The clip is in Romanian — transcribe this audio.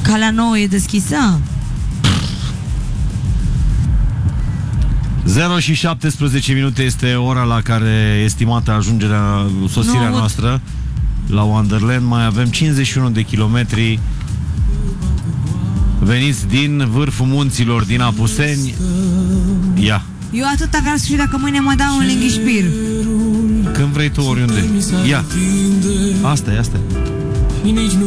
Calea nouă e deschisă? 0 și 17 minute este ora la care estimată sosirea noastră la Wonderland. Mai avem 51 de kilometri. Veniți din vârful munților din Apuseni. Ia. Eu atât vreau să știu dacă mâine mă dau un linghișpir. Când vrei tu, oriunde. Ia. Asta e.